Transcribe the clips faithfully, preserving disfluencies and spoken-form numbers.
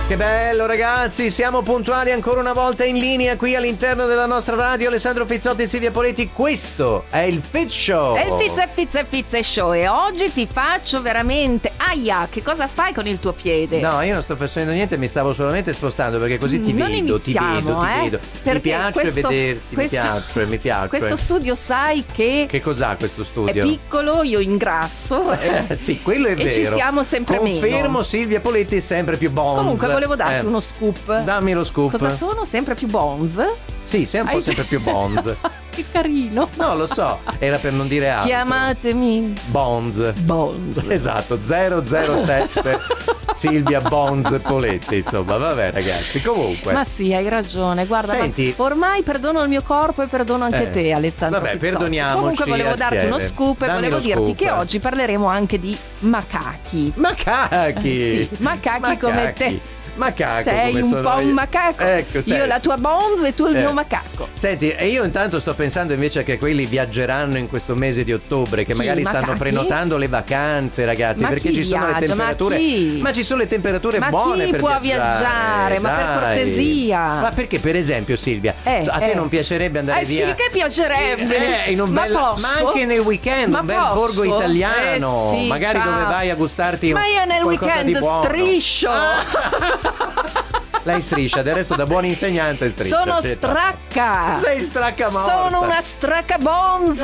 Che bello ragazzi, siamo puntuali ancora una volta in linea qui all'interno della nostra radio. Alessandro Fizzotti e Silvia Poletti, questo è il Fizz Show. È il Fizz e Fizz e Fizz Show e oggi ti faccio veramente... Aia, che cosa fai con il tuo piede? No, io non sto facendo niente, mi stavo solamente spostando perché così ti non vedo, iniziamo, ti vedo, eh? ti vedo. Perché mi piace questo, vederti, questo, mi piace, mi piace. Questo studio sai che... Che cos'ha questo studio? È piccolo, io ingrasso. Eh, sì, quello è e vero. E ci stiamo sempre Confermo, meno. Confermo, Silvia Poletti è sempre più bonz. Comunque volevo darti eh. uno scoop. Dammi lo scoop. Cosa sono? Sempre più bonz? Sì, sei un po' Hai... sempre più bonz. Che carino. No, lo so, era per non dire altro. Chiamatemi Bonz. Bonz. Esatto, zero zero sette Silvia Bonz Poletti, insomma, vabbè ragazzi, comunque. Ma sì, hai ragione, guarda, senti, ormai perdono il mio corpo e perdono anche eh, te, Alessandro vabbè, Fizzotti. perdoniamoci. Comunque volevo darti assieme. uno scoop e Dammi volevo lo dirti scoop. che oggi parleremo anche di macachi. Macachi? Sì, macachi, macachi. come te. Macaco, sei come un sono po' io. un macaco. Ecco, io la tua bonz e tu il eh. mio macaco. Senti, e io intanto sto pensando invece che quelli viaggeranno in questo mese di ottobre, che Chi, magari macachi? stanno prenotando le vacanze, ragazzi, ma perché ci sono viaggia, le temperature. Ma, chi? ma ci sono le temperature ma buone chi per può viaggiare, viaggiare? Ma per dai. cortesia. Ma perché, per esempio, Silvia, eh, a te eh. non piacerebbe andare eh via? sì, che piacerebbe. Eh, in un ma bel, posso? ma anche nel weekend, ma un bel posso? borgo italiano, eh sì, magari ciao. dove vai a gustarti ma io nel qualcosa weekend di buono. striscio. Ah. Lei striscia, del resto da buon insegnante striscia. Sono certo. stracca. Sei stracca morta. Sono una stracca bonz.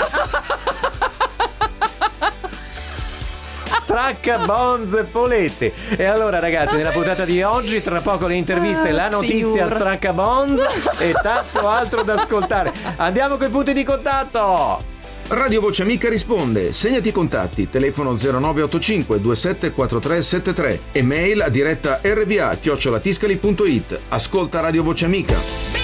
Stracca Bonz Poletti. E allora ragazzi, nella puntata di oggi tra poco le interviste, ah, la notizia signor. Stracca Bonz e tanto altro da ascoltare. Andiamo coi punti di contatto. Radio Voce Amica risponde. Segnati i contatti: telefono zero nove otto cinque due sette quattro tre sette tre e mail a diretta r v a chiocciola tiscali punto it. Ascolta Radio Voce Amica.